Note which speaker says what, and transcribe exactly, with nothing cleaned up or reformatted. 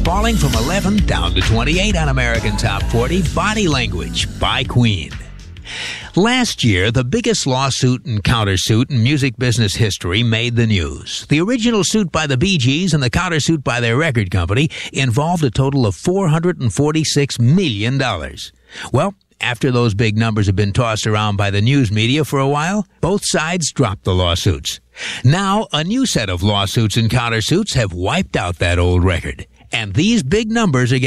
Speaker 1: falling from eleven down to twenty-eight on American Top forty, Body Language by Queen. Last year, the biggest lawsuit and countersuit in music business history made the news. The original suit by the Bee Gees and the countersuit by their record company involved a total of four hundred forty-six million dollars. Well, after those big numbers have been tossed around by the news media for a while, both sides dropped the lawsuits. Now, a new set of lawsuits and countersuits have wiped out that old record. And these big numbers again